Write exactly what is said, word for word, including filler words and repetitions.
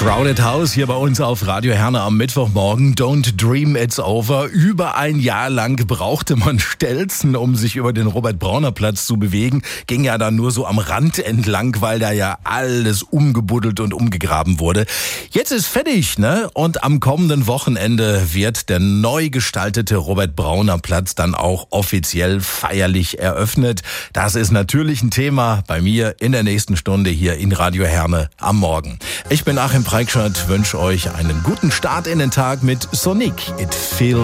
Crowded House hier bei uns auf Radio Herne am Mittwochmorgen. Don't dream it's over. Über ein Jahr lang brauchte man Stelzen, um sich über den Robert-Brauner-Platz zu bewegen. Ging ja dann nur so am Rand entlang, weil da ja alles umgebuddelt und umgegraben wurde. Jetzt ist fertig, ne? Und am kommenden Wochenende wird der neu gestaltete Robert-Brauner-Platz dann auch offiziell feierlich eröffnet. Das ist natürlich ein Thema bei mir in der nächsten Stunde hier in Radio Herne am Morgen. Ich bin Achim Preikschat, wünsche euch einen guten Start in den Tag mit Sonic. It feels